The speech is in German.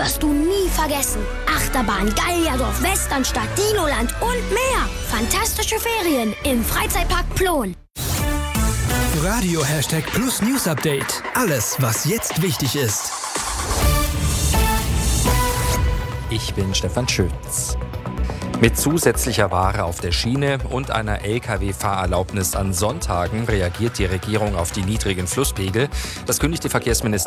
wirst du nie vergessen. Achterbahn, Gallierdorf, Westernstadt, Dinoland und mehr. Fantastische Ferien im Freizeitpark Plon. Radio #Plus News Update. Alles, was jetzt wichtig ist. Ich bin Stefan Schütz. Mit zusätzlicher Ware auf der Schiene und einer Lkw-Fahrerlaubnis an Sonntagen reagiert die Regierung auf die niedrigen Flusspegel. Das kündigte Verkehrsminister